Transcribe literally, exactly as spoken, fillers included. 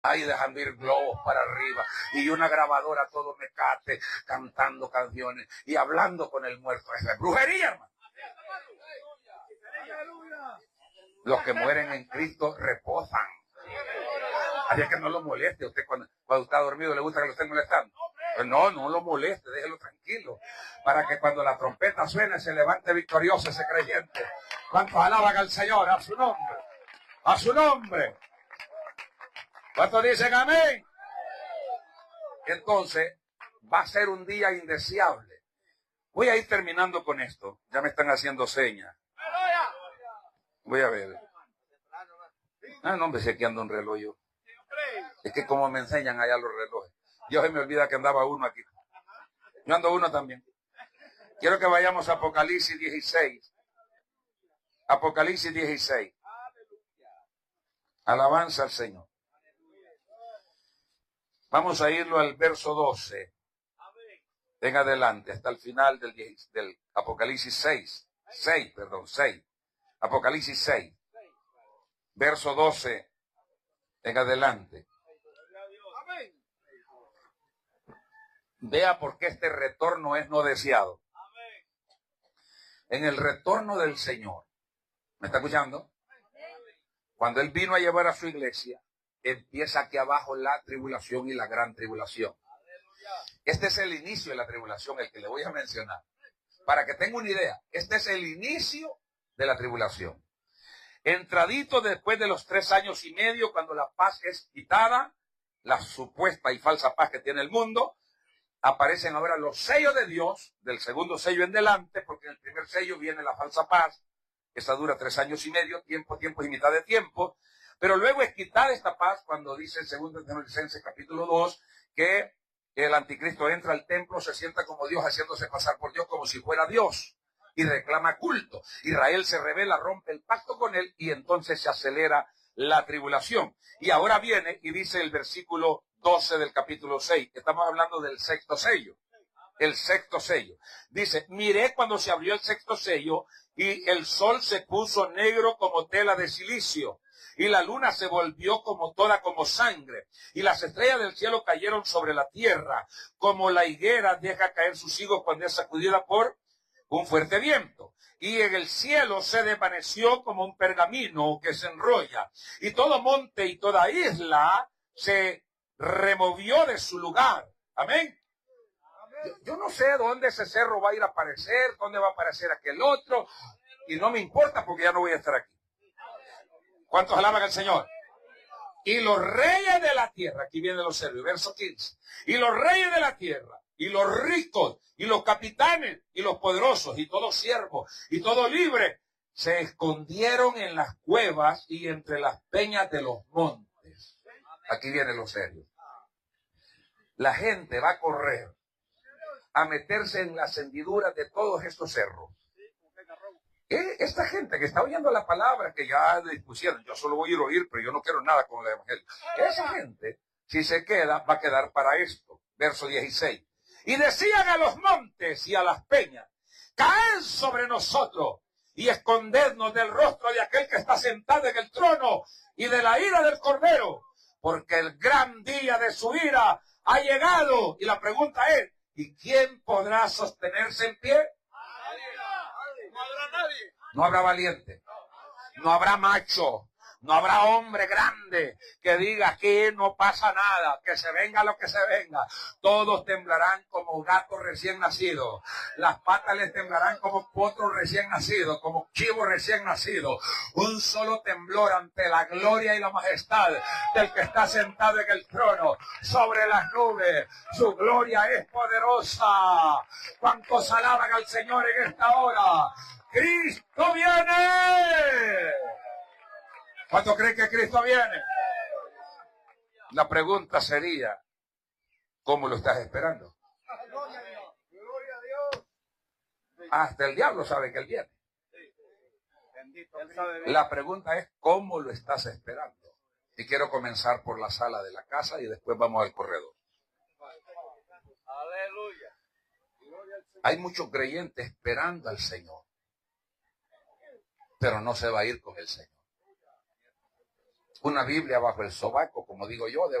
Ahí dejando ir globos para arriba y una grabadora todo mecate cantando canciones y hablando con el muerto. Esa es brujería, hermano. Los que mueren en Cristo reposan. Así que no lo moleste. Usted cuando, cuando está dormido le gusta que lo estén molestando. Pues no, no lo moleste, déjelo tranquilo. Para que cuando la trompeta suene se levante victorioso ese creyente. ¿Cuántos alaban al Señor? A su nombre. A su nombre. ¿Cuántos dicen amén? Entonces, va a ser un día indeseable. Voy a ir terminando con esto. Ya me están haciendo señas. Voy a ver. Ah, no, hombre, sé que ando un reloj yo. Es que como me enseñan allá los relojes. Dios se me olvida que andaba uno aquí. Yo ando uno también. Quiero que vayamos a Apocalipsis dieciséis. Apocalipsis dieciséis. Alabanza al Señor. Vamos a irlo al verso doce. En adelante, hasta el final del, del Apocalipsis seis. seis, perdón, seis. Apocalipsis seis. Verso doce. En adelante. Vea por qué este retorno es no deseado. En el retorno del Señor. ¿Me está escuchando? Cuando Él vino a llevar a su iglesia, empieza aquí abajo la tribulación y la gran tribulación. Este es el inicio de la tribulación, el que le voy a mencionar. Para que tenga una idea, este es el inicio de la tribulación. Entradito después de los tres años y medio, cuando la paz es quitada, la supuesta y falsa paz que tiene el mundo, aparecen ahora los sellos de Dios, del segundo sello en delante, porque en el primer sello viene la falsa paz. Esa dura tres años y medio, tiempo, tiempo y mitad de tiempo. Pero luego es quitada esta paz cuando dice el segundo de Tesalonicenses capítulo dos que el anticristo entra al templo, se sienta como Dios, haciéndose pasar por Dios como si fuera Dios y reclama culto. Israel se rebela, rompe el pacto con él y entonces se acelera la tribulación. Y ahora viene y dice el versículo doce del capítulo seis, estamos hablando del sexto sello. El sexto sello. Dice, miré cuando se abrió el sexto sello y el sol se puso negro como tela de silicio y la luna se volvió como toda como sangre y las estrellas del cielo cayeron sobre la tierra como la higuera deja caer sus higos cuando es sacudida por un fuerte viento. Y en el cielo se desvaneció como un pergamino que se enrolla y todo monte y toda isla se removió de su lugar. Amén. Yo, yo no sé dónde ese cerro va a ir a aparecer, dónde va a aparecer aquel otro, y no me importa porque ya no voy a estar aquí. ¿Cuántos alaban al Señor? Y los reyes de la tierra, aquí vienen los serbios, verso quince, y los reyes de la tierra, y los ricos, y los capitanes, y los poderosos, y todos siervos, y todo libre, se escondieron en las cuevas y entre las peñas de los montes. Aquí vienen los serios. La gente va a correr a meterse en las hendiduras de todos estos cerros. Esta gente que está oyendo la palabra que ya dispusieron, yo solo voy a ir a oír, pero yo no quiero nada con el evangelio. Esa gente, si se queda, va a quedar para esto. Verso dieciséis. Y decían a los montes y a las peñas, caed sobre nosotros y escondednos del rostro de aquel que está sentado en el trono y de la ira del Cordero, porque el gran día de su ira ha llegado. Y la pregunta es, ¿y quién podrá sostenerse en pie? No habrá nadie. No habrá valiente. No habrá macho. No habrá hombre grande que diga aquí no pasa nada, que se venga lo que se venga. Todos temblarán como gatos recién nacidos. Las patas les temblarán como potros recién nacidos, como chivos recién nacidos. Un solo temblor ante la gloria y la majestad del que está sentado en el trono sobre las nubes. Su gloria es poderosa. ¿Cuántos alaban al Señor en esta hora? ¡Cristo viene! ¿Cuánto creen que Cristo viene? La pregunta sería, ¿cómo lo estás esperando? Hasta el diablo sabe que Él viene. La pregunta es, ¿cómo lo estás esperando? Y quiero comenzar por la sala de la casa y después vamos al corredor. Aleluya. Hay muchos creyentes esperando al Señor, pero no se va a ir con el Señor. una Biblia bajo el sobaco, como digo yo, de